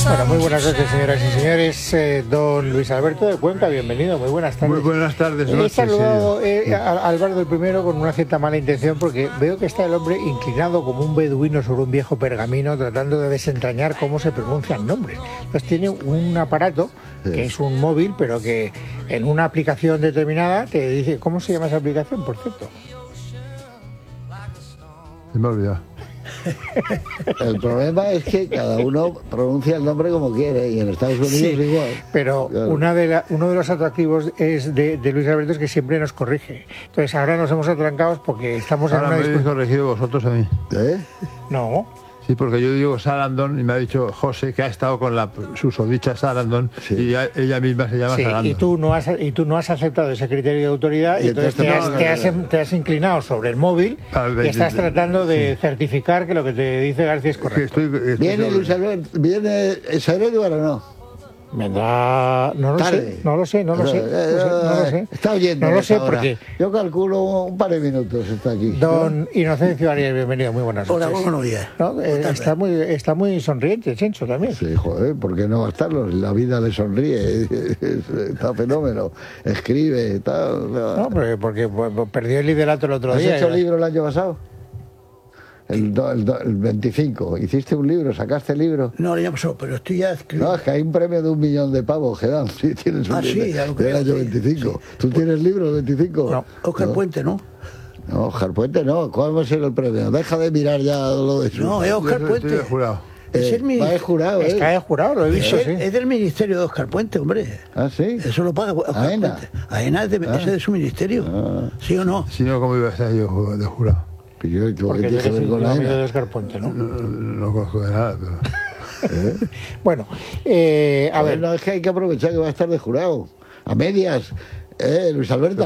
Bueno, muy buenas noches, señoras y señores. Don Luis Alberto de Cuenca, bienvenido, muy buenas tardes. Muy buenas tardes. He saludado a Álvaro I con una cierta mala intención porque veo que está el hombre inclinado como un beduino sobre un viejo pergamino tratando de desentrañar cómo se pronuncian nombres. Entonces tiene un aparato que es un móvil, pero que en una aplicación determinada te dice... ¿Cómo se llama esa aplicación, por cierto? Se me ha olvidado. El problema es que cada uno pronuncia el nombre como quiere y en Estados Unidos igual. Pero claro, uno de los atractivos de Luis Alberto es que siempre nos corrige. Entonces ahora nos hemos atrancado porque estamos ahora en una me habéis corregido vosotros a mí. No. Sí, porque yo digo Sarandon y me ha dicho José que ha estado con la susodicha Sarandon y ella misma se llama Sarandon. Y tú no has aceptado ese criterio de autoridad y entonces te has inclinado sobre el móvil y estás tratando de certificar que lo que te dice García es correcto. ¿Viene Luis Alberto? ¿Viene Eduardo o no? Vendrá, no lo sé. Está oyendo. No lo sé porque yo calculo un par de minutos está aquí. Don Inocencio Arias, bienvenido, muy buenas noches. Hola, buenos días. ¿No? Está muy sonriente, Chencho, también. Sí, joder, ¿por qué no va a estarlo? La vida le sonríe, está fenómeno, escribe, tal. No, porque perdió el liderato el otro día. ¿Has hecho libro el año pasado? El 25. ¿Hiciste un libro? ¿Sacaste el libro? No, el año pasado, pero estoy ya escribiendo. No, es que hay un premio de 1 millón de pavos que dan. Sí, tienes un libro del año 25. Sí. ¿Tú tienes libro el 25? No, Óscar Puente, ¿no? No, Óscar Puente no. ¿Cuál va a ser el premio? Deja de mirar ya lo de eso. No, es Óscar Puente. Jurado. Va de jurado, Está de jurado, lo he visto, sí. Es del ministerio de Óscar Puente, hombre. ¿Ah, sí? Eso lo paga Óscar AENA. Puente. AENA es de su ministerio. ¿Sí o no? Si no, ¿cómo iba a ser yo de jurado? Porque tú eres amigo de Óscar Puente, ¿no? No conozco de nada, pero... Bueno, a ver... No, es que hay que aprovechar que va a estar de jurado. A medias, Luis Alberto.